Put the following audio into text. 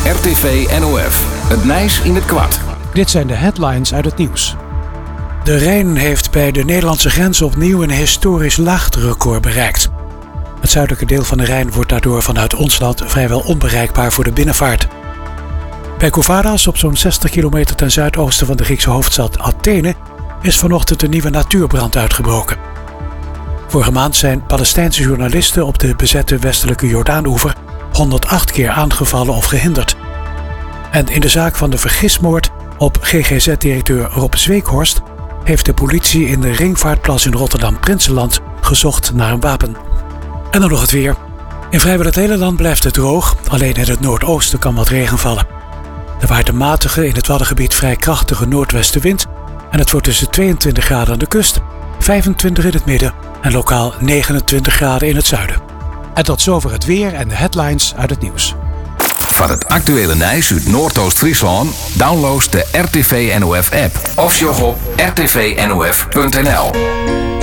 RTV NOF. Het Nijs in het kwart. Dit zijn de headlines uit het nieuws. De Rijn heeft bij de Nederlandse grens opnieuw een historisch laagterecord bereikt. Het zuidelijke deel van de Rijn wordt daardoor vanuit ons land vrijwel onbereikbaar voor de binnenvaart. Bij Kouvaras, op zo'n 60 kilometer ten zuidoosten van de Griekse hoofdstad Athene, is vanochtend een nieuwe natuurbrand uitgebroken. Vorige maand zijn Palestijnse journalisten op de bezette westelijke Jordaanoever 108 keer aangevallen of gehinderd. En in de zaak van de vergismoord op GGZ-directeur Rob Zweekhorst heeft de politie in de Ringvaartplas in Rotterdam-Prinsenland gezocht naar een wapen. En dan nog het weer. In vrijwel het hele land blijft het droog, alleen in het noordoosten kan wat regen vallen. Er waait een matige, in het Waddengebied vrij krachtige noordwestenwind en het wordt tussen 22 graden aan de kust, 25 in het midden en lokaal 29 graden in het zuiden. En tot zover het weer en de headlines uit het nieuws. Van het actuele Nijs uit Noordoost-Friesland download de RTV NOF app of sjog op rtvnof.nl.